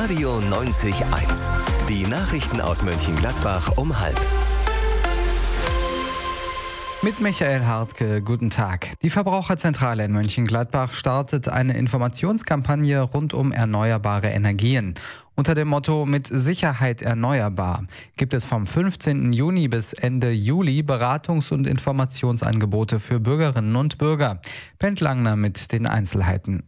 Radio 90.1. Die Nachrichten aus Mönchengladbach um 12:30. Mit Michael Hartke, guten Tag. Die Verbraucherzentrale in Mönchengladbach startet eine Informationskampagne rund um erneuerbare Energien. Unter dem Motto "Mit Sicherheit erneuerbar" gibt es vom 15. Juni bis Ende Juli Beratungs- und Informationsangebote für Bürgerinnen und Bürger. Bent Langner mit den Einzelheiten.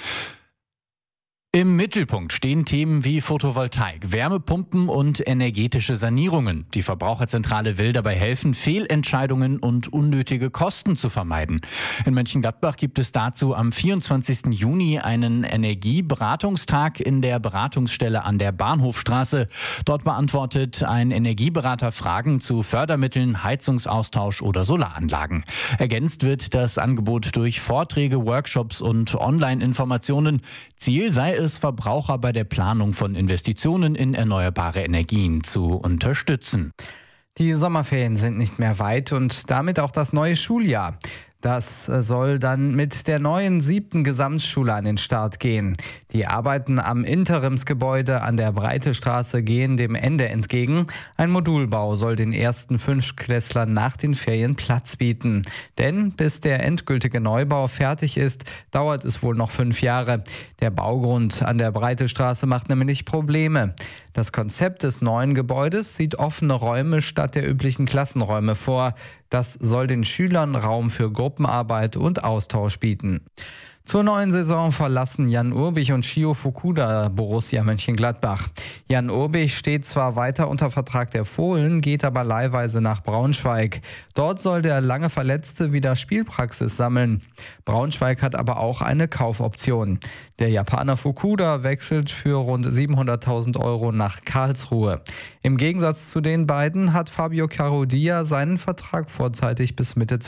Im Mittelpunkt stehen Themen wie Photovoltaik, Wärmepumpen und energetische Sanierungen. Die Verbraucherzentrale will dabei helfen, Fehlentscheidungen und unnötige Kosten zu vermeiden. In Mönchengladbach gibt es dazu am 24. Juni einen Energieberatungstag in der Beratungsstelle an der Bahnhofstraße. Dort beantwortet ein Energieberater Fragen zu Fördermitteln, Heizungsaustausch oder Solaranlagen. Ergänzt wird das Angebot durch Vorträge, Workshops und Online-Informationen. Ziel sei es, Verbraucher bei der Planung von Investitionen in erneuerbare Energien zu unterstützen. Die Sommerferien sind nicht mehr weit und damit auch das neue Schuljahr. Das soll dann mit der neuen 7. Gesamtschule an den Start gehen. Die Arbeiten am Interimsgebäude an der Breitestraße gehen dem Ende entgegen. Ein Modulbau soll den ersten Fünftklässlern nach den Ferien Platz bieten. Denn bis der endgültige Neubau fertig ist, dauert es wohl noch 5 Jahre. Der Baugrund an der Breitestraße macht nämlich Probleme. Das Konzept des neuen Gebäudes sieht offene Räume statt der üblichen Klassenräume vor. Das soll den Schülern Raum für Gruppenarbeit und Austausch bieten. Zur neuen Saison verlassen Jan Urbich und Shio Fukuda Borussia Mönchengladbach. Jan Urbich steht zwar weiter unter Vertrag der Fohlen, geht aber leihweise nach Braunschweig. Dort soll der lange Verletzte wieder Spielpraxis sammeln. Braunschweig hat aber auch eine Kaufoption. Der Japaner Fukuda wechselt für rund 700.000 € nach Karlsruhe. Im Gegensatz zu den beiden hat Fabio Carodia seinen Vertrag vorzeitig bis Mitte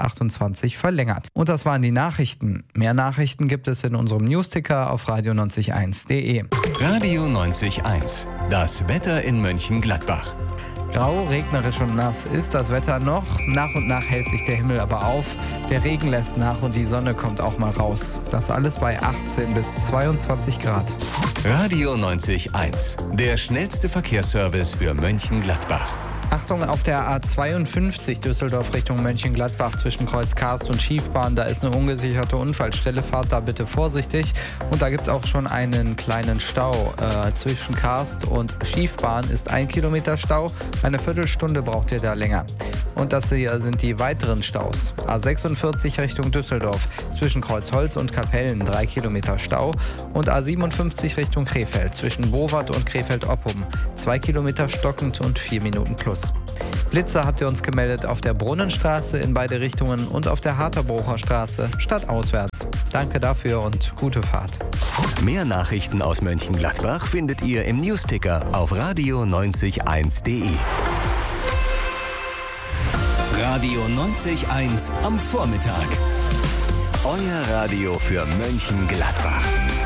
2028 verlängert. Und das waren die Nachrichten. Mehr Nachrichten gibt es in unserem Newsticker auf radio90.1.de. Radio 90.1. Das Wetter in Mönchengladbach. Grau, regnerisch und nass ist das Wetter noch. Nach und nach hält sich der Himmel aber auf. Der Regen lässt nach und die Sonne kommt auch mal raus. Das alles bei 18 bis 22 Grad. Radio 90.1. Der schnellste Verkehrsservice für Mönchengladbach. Achtung, auf der A52 Düsseldorf Richtung Mönchengladbach zwischen Kreuz Karst und Schiefbahn. Da ist eine ungesicherte Unfallstelle. Fahrt da bitte vorsichtig. Und da gibt es auch schon einen kleinen Stau. Zwischen Karst und Schiefbahn ist 1 Kilometer Stau. Eine Viertelstunde braucht ihr da länger. Und das hier sind die weiteren Staus. A46 Richtung Düsseldorf zwischen Kreuzholz und Kapellen 3 Kilometer Stau. Und A57 Richtung Krefeld zwischen Bowart und Krefeld-Oppum 2 Kilometer stockend und 4 Minuten plus. Blitzer habt ihr uns gemeldet auf der Brunnenstraße in beide Richtungen und auf der Harterbrucher Straße stadtauswärts. Danke dafür und gute Fahrt. Mehr Nachrichten aus Mönchengladbach findet ihr im Newsticker auf radio90.1.de. Radio 90.1 am Vormittag. Euer Radio für Mönchengladbach.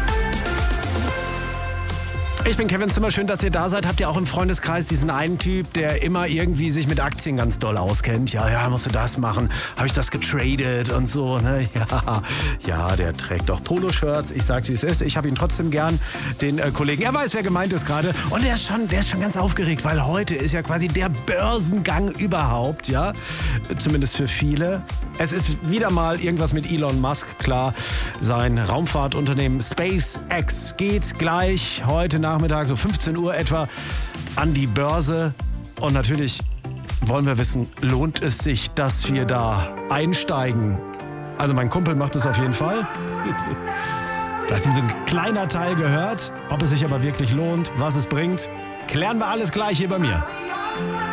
Ich bin Kevin Zimmer, schön, dass ihr da seid. Habt ihr auch im Freundeskreis diesen einen Typ, der immer irgendwie sich mit Aktien ganz doll auskennt? Ja, musst du das machen. Habe ich das getradet und so, ne? Ja, der trägt doch Poloshirts. Ich sag's, wie es ist. Ich habe ihn trotzdem gern, den Kollegen. Er weiß, wer gemeint ist gerade. Und der ist schon ganz aufgeregt, weil heute ist ja quasi der Börsengang überhaupt, ja? Zumindest für viele. Es ist wieder mal irgendwas mit Elon Musk, klar. Sein Raumfahrtunternehmen SpaceX geht gleich heute Nachmittag, so 15 Uhr etwa, an die Börse. Und natürlich wollen wir wissen, lohnt es sich, dass wir da einsteigen? Also mein Kumpel macht es auf jeden Fall. Da ist ihm so ein kleiner Teil gehört. Ob es sich aber wirklich lohnt, was es bringt, klären wir alles gleich hier bei mir.